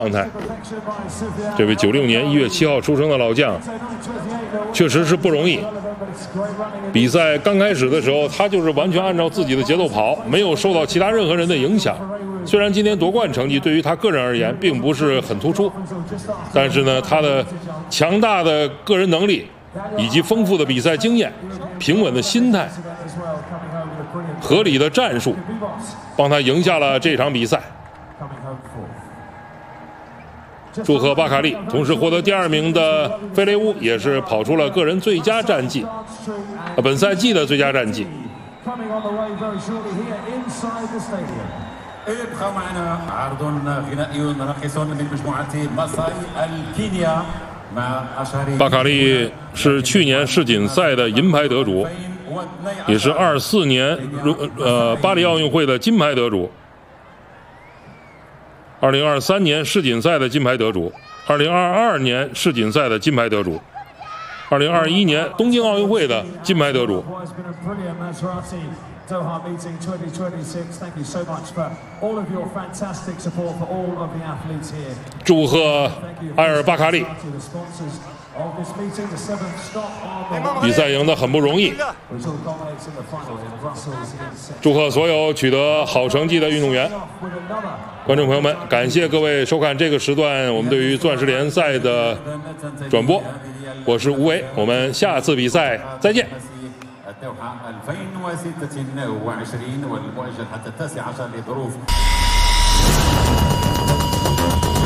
状态。这位96年1月7号出生的老将，确实是不容易。比赛刚开始的时候，他就是完全按照自己的节奏跑，没有受到其他任何人的影响。虽然今天夺冠成绩对于他个人而言并不是很突出，但是呢，他的强大的个人能力以及丰富的比赛经验、平稳的心态、合理的战术，帮他赢下了这场比赛。祝贺巴卡利，同时获得第2名的费雷乌也是跑出了个人最佳战绩，本赛季的最佳战绩。巴卡利是去年世锦赛的银牌得主，也是24年巴黎奥运会的金牌得主。2023年世锦赛的金牌得主，2022年世锦赛的金牌得主，2021年东京奥运会的金牌得主。祝贺埃尔巴卡利，比赛赢得很不容易。祝贺所有取得好成绩的运动员。观众朋友们，感谢各位收看这个时段我们对于钻石联赛的转播，我是吴为，我们下次比赛再见。 الدوحة 2026 والمؤجل حتى 19 لظروف